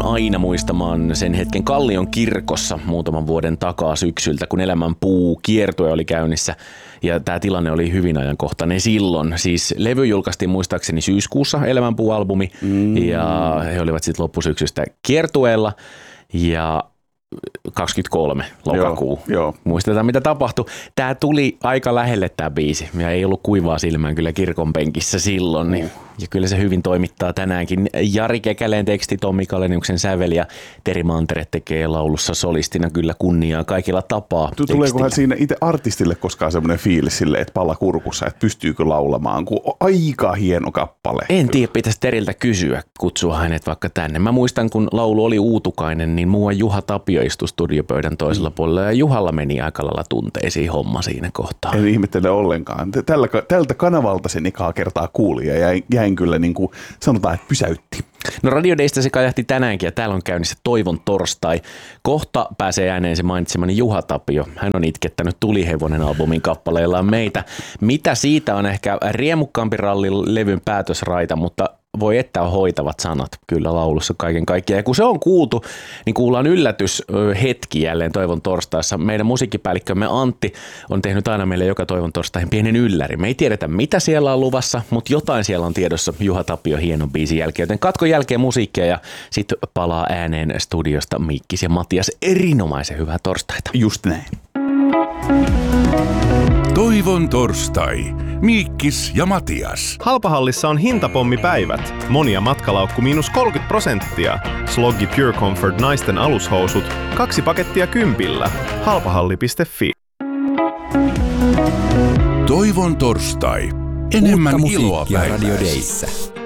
aina muistamaan sen hetken Kallion kirkossa muutaman vuoden takaa syksyltä, kun Elämän puu -kiertue oli käynnissä. Ja tämä tilanne oli hyvin ajankohtainen silloin. Siis levy julkaistiin muistaakseni syyskuussa, Elämän puu-albumi, ja he olivat sitten loppusyksystä kiertueella. Ja 23 lokakuu. Joo. Muistetaan, mitä tapahtui. Tämä tuli aika lähelle tämä biisi, ja ei ollut kuivaa silmään kyllä kirkon penkissä silloin. Niin. Ja kyllä se hyvin toimittaa tänäänkin. Jari Kekäleen teksti, Tommi Kaleniuksen sävel ja Teri Mantere tekee laulussa solistina kyllä kunniaa kaikilla tapaa. Tuleekohan siinä itse artistille koskaan semmoinen fiilis sille, että palla kurkussa, että pystyykö laulamaan, kun aika hieno kappale. En tiedä, pitäisi Teriltä kysyä, kutsua hänet vaikka tänne. Mä muistan, kun laulu oli uutukainen, niin muuan Juha Tapio istui studiopöydän toisella puolella ja Juhalla meni aika lailla tunteisiin homma siinä kohtaa. En ihmettele ollenkaan. Tältä kanavalta sen ekaa kertaa kuuli ja jäin kyllä niin kuin sanotaan, että pysäytti. No Radio Daysta se kajahti tänäänkin ja täällä on käynnissä Toivon torstai. Kohta pääsee ääneen se mainitsemani Juha Tapio. Hän on itkettänyt Tulihevonen -albumin kappaleillaan meitä. Mitä siitä on ehkä riemukkaampi ralli levyn päätösraita, mutta voi että on hoitavat sanat kyllä laulussa kaiken kaikkiaan. Ja kun se on kuultu, niin kuullaan yllätyshetki jälleen Toivon torstaissa. Meidän musiikkipäällikkömme Antti on tehnyt aina meille joka Toivon torstaihin pienen ylläri. Me ei tiedetä, mitä siellä on luvassa, mutta jotain siellä on tiedossa Juha Tapio hienon biisin jälkeen. Joten katkon jälkeen musiikkia ja sitten palaa ääneen studiosta Mikkis ja Matias. Erinomaisen hyvää torstaita. Just näin. Toivon torstai. Miikkis ja Matias. Halpahallissa on hintapommipäivät. Monia matkalaukku -30%. Sloggi Pure Comfort naisten alushousut. 2 pakettia 10. Halpahalli.fi. Toivon torstai. Enemmän iloa päivässä. Radio Dayssä.